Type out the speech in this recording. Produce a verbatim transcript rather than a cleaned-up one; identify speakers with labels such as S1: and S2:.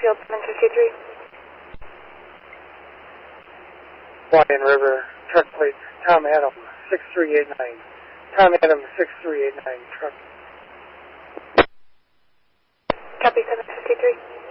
S1: Field seven fifty-three.
S2: Hawaiian River, truck plate, Tom Adam, six three eight nine. Tom Adam, six three eight nine, truck.
S1: Copy seven fifty-three.